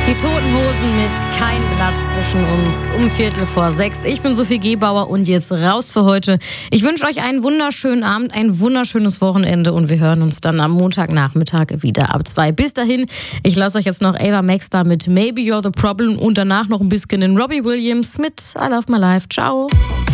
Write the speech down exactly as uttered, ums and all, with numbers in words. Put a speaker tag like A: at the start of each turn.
A: Die Toten Hosen mit Kein Blatt zwischen uns um Viertel vor sechs. Ich bin Sophie Gebauer und jetzt raus für heute. Ich wünsche euch einen wunderschönen Abend, ein wunderschönes Wochenende und wir hören uns dann am Montagnachmittag wieder ab zwei. Bis dahin, ich lasse euch jetzt noch Ava Max da mit Maybe You're the Problem und danach noch ein bisschen in Robbie Williams mit I Love My Life. Ciao.